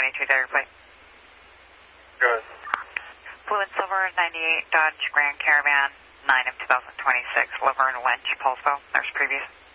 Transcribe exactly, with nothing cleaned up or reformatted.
ninety-two Dairy Plate. Good. Blue and silver ninety-eight Dodge Grand Caravan, nine of two thousand twenty-six, Laverne Lynch, Pulso. There's previous.